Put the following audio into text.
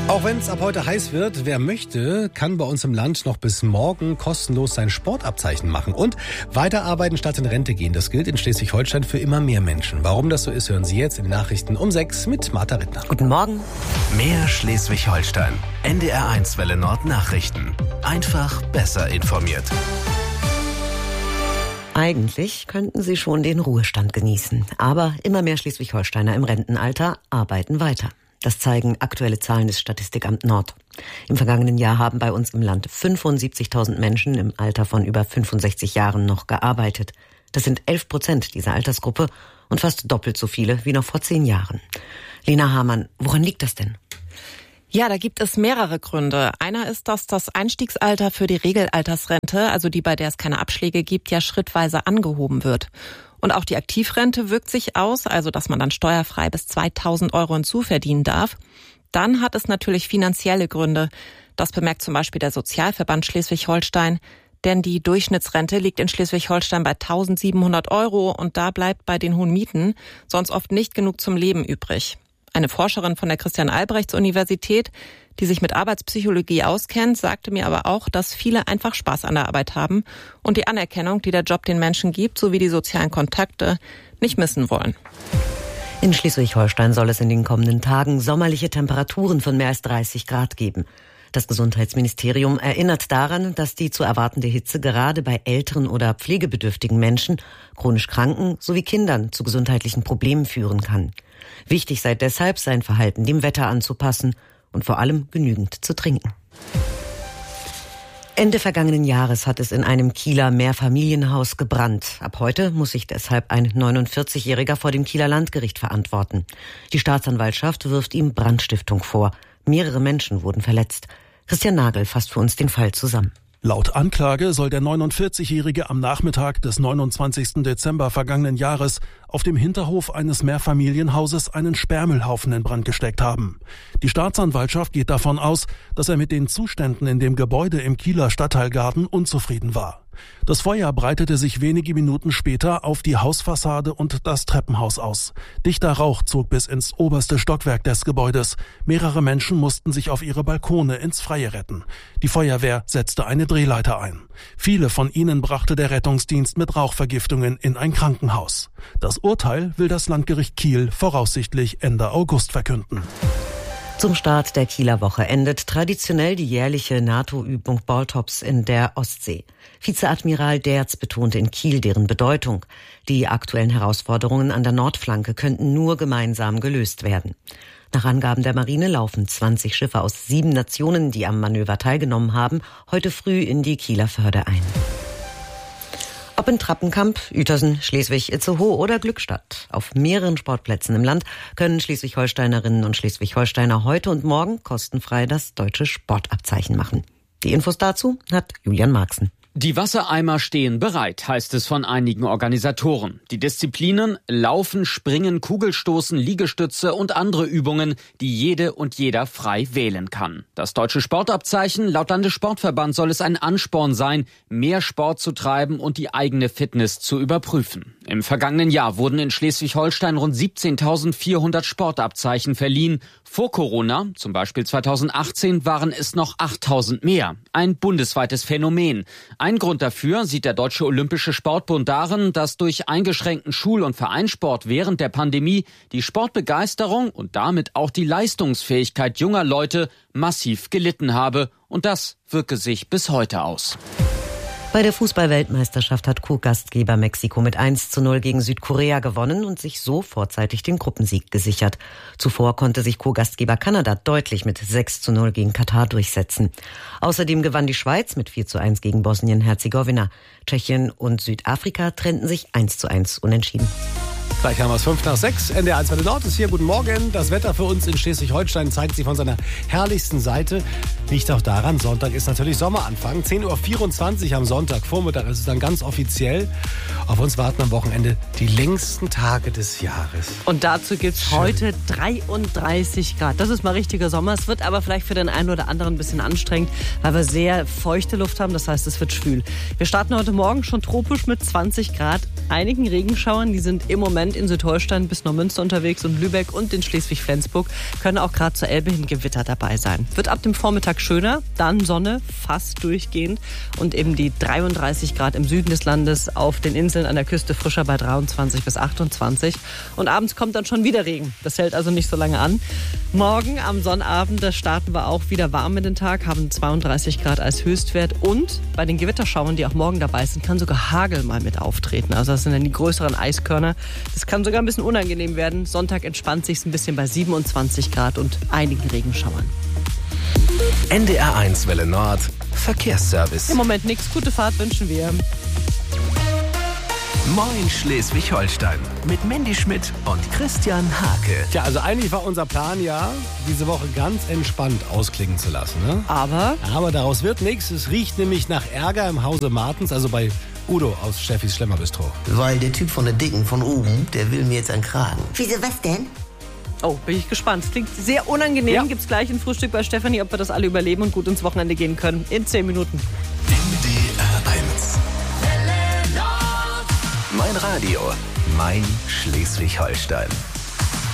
Auch wenn es ab heute heiß wird, wer möchte, kann bei uns im Land noch bis morgen kostenlos sein Sportabzeichen machen und weiterarbeiten statt in Rente gehen. Das gilt in Schleswig-Holstein für immer mehr Menschen. Warum das so ist, hören Sie jetzt in den Nachrichten um 6 mit Martha Rittner. Guten Morgen. Mehr Schleswig-Holstein. NDR1 Welle Nord Nachrichten. Einfach besser informiert. Eigentlich könnten Sie schon den Ruhestand genießen. Aber immer mehr Schleswig-Holsteiner im Rentenalter arbeiten weiter. Das zeigen aktuelle Zahlen des Statistikamt Nord. Im vergangenen Jahr haben bei uns im Land 75.000 Menschen im Alter von über 65 Jahren noch gearbeitet. Das sind 11% dieser Altersgruppe und fast doppelt so viele wie noch vor 10 Jahren. Lena Hamann, woran liegt das denn? Ja, da gibt es mehrere Gründe. Einer ist, dass das Einstiegsalter für die Regelaltersrente, also die, bei der es keine Abschläge gibt, ja schrittweise angehoben wird. Und auch die Aktivrente wirkt sich aus, also dass man dann steuerfrei bis 2.000 Euro hinzuverdienen darf. Dann hat es natürlich finanzielle Gründe. Das bemerkt zum Beispiel der Sozialverband Schleswig-Holstein. Denn die Durchschnittsrente liegt in Schleswig-Holstein bei 1.700 Euro und da bleibt bei den hohen Mieten sonst oft nicht genug zum Leben übrig. Eine Forscherin von der Christian-Albrechts-Universität, die sich mit Arbeitspsychologie auskennt, sagte mir aber auch, dass viele einfach Spaß an der Arbeit haben und die Anerkennung, die der Job den Menschen gibt, sowie die sozialen Kontakte, nicht missen wollen. In Schleswig-Holstein soll es in den kommenden Tagen sommerliche Temperaturen von mehr als 30 Grad geben. Das Gesundheitsministerium erinnert daran, dass die zu erwartende Hitze gerade bei älteren oder pflegebedürftigen Menschen, chronisch Kranken sowie Kindern zu gesundheitlichen Problemen führen kann. Wichtig sei deshalb, sein Verhalten dem Wetter anzupassen und vor allem genügend zu trinken. Ende vergangenen Jahres hat es in einem Kieler Mehrfamilienhaus gebrannt. Ab heute muss sich deshalb ein 49-Jähriger vor dem Kieler Landgericht verantworten. Die Staatsanwaltschaft wirft ihm Brandstiftung vor. Mehrere Menschen wurden verletzt. Christian Nagel fasst für uns den Fall zusammen. Laut Anklage soll der 49-Jährige am Nachmittag des 29. Dezember vergangenen Jahres auf dem Hinterhof eines Mehrfamilienhauses einen Sperrmüllhaufen in Brand gesteckt haben. Die Staatsanwaltschaft geht davon aus, dass er mit den Zuständen in dem Gebäude im Kieler Stadtteil Garden unzufrieden war. Das Feuer breitete sich wenige Minuten später auf die Hausfassade und das Treppenhaus aus. Dichter Rauch zog bis ins oberste Stockwerk des Gebäudes. Mehrere Menschen mussten sich auf ihre Balkone ins Freie retten. Die Feuerwehr setzte eine Drehleiter ein. Viele von ihnen brachte der Rettungsdienst mit Rauchvergiftungen in ein Krankenhaus. Das Urteil will das Landgericht Kiel voraussichtlich Ende August verkünden. Zum Start der Kieler Woche endet traditionell die jährliche NATO-Übung Baltops in der Ostsee. Vizeadmiral Derz betonte in Kiel deren Bedeutung. Die aktuellen Herausforderungen an der Nordflanke könnten nur gemeinsam gelöst werden. Nach Angaben der Marine laufen 20 Schiffe aus 7 Nationen, die am Manöver teilgenommen haben, heute früh in die Kieler Förde ein. Ob in Trappenkamp, Uetersen, Schleswig, Itzehoe oder Glückstadt. Auf mehreren Sportplätzen im Land können Schleswig-Holsteinerinnen und Schleswig-Holsteiner heute und morgen kostenfrei das deutsche Sportabzeichen machen. Die Infos dazu hat Julian Marxen. Die Wassereimer stehen bereit, heißt es von einigen Organisatoren. Die Disziplinen Laufen, Springen, Kugelstoßen, Liegestütze und andere Übungen, die jede und jeder frei wählen kann. Das deutsche Sportabzeichen, laut Landessportverband soll es ein Ansporn sein, mehr Sport zu treiben und die eigene Fitness zu überprüfen. Im vergangenen Jahr wurden in Schleswig-Holstein rund 17.400 Sportabzeichen verliehen. Vor Corona, zum Beispiel 2018, waren es noch 8.000 mehr. Ein bundesweites Phänomen. Ein Grund dafür sieht der Deutsche Olympische Sportbund darin, dass durch eingeschränkten Schul- und Vereinssport während der Pandemie die Sportbegeisterung und damit auch die Leistungsfähigkeit junger Leute massiv gelitten habe. Und das wirke sich bis heute aus. Bei der Fußball-Weltmeisterschaft hat Co-Gastgeber Mexiko mit 1:0 gegen Südkorea gewonnen und sich so vorzeitig den Gruppensieg gesichert. Zuvor konnte sich Co-Gastgeber Kanada deutlich mit 6:0 gegen Katar durchsetzen. Außerdem gewann die Schweiz mit 4:1 gegen Bosnien-Herzegowina. Tschechien und Südafrika trennten sich 1:1 unentschieden. Gleich haben wir es 5:05. NDR1 Welle Nord ist hier. Guten Morgen. Das Wetter für uns in Schleswig-Holstein zeigt sich von seiner herrlichsten Seite. Liegt auch daran, Sonntag ist natürlich Sommeranfang. 10:24 Uhr am Sonntagvormittag ist es dann ganz offiziell. Auf uns warten am Wochenende die längsten Tage des Jahres. Und dazu gibt es heute 33 Grad. Das ist mal richtiger Sommer. Es wird aber vielleicht für den einen oder anderen ein bisschen anstrengend, weil wir sehr feuchte Luft haben. Das heißt, es wird schwül. Wir starten heute Morgen schon tropisch mit 20 Grad. einigen Regenschauern. Die sind im Moment in Südholstein bis Neumünster unterwegs und Lübeck und in Schleswig-Flensburg können auch gerade zur Elbe hin Gewitter dabei sein. Wird ab dem Vormittag schöner, dann Sonne, fast durchgehend und eben die 33 Grad im Süden des Landes, auf den Inseln an der Küste frischer bei 23 bis 28. Und abends kommt dann schon wieder Regen. Das hält also nicht so lange an. Morgen am Sonnabend, da starten wir auch wieder warm in den Tag, haben 32 Grad als Höchstwert und bei den Gewitterschauern, die auch morgen dabei sind, kann sogar Hagel mal mit auftreten. Also das sind dann die größeren Eiskörner. Das kann sogar ein bisschen unangenehm werden. Sonntag entspannt sich ein bisschen bei 27 Grad und einigen Regenschauern. NDR1 Welle Nord, Verkehrsservice. Im Moment nichts. Gute Fahrt wünschen wir. Moin Schleswig-Holstein mit Mandy Schmidt und Christian Hake. Tja, also eigentlich war unser Plan ja, diese Woche ganz entspannt ausklingen zu lassen. Ne? Aber daraus wird nichts. Es riecht nämlich nach Ärger im Hause Martens, also bei Udo aus Steffis Schlemmerbistro. Weil der Typ von der Dicken von oben, der will mir jetzt einen Kragen. Wieso, was denn? Oh, bin ich gespannt. Klingt sehr unangenehm. Ja. Gibt's gleich ein Frühstück bei Stefanie, ob wir das alle überleben und gut ins Wochenende gehen können. In 10 Minuten. NDR1. Mein Radio, mein Schleswig-Holstein.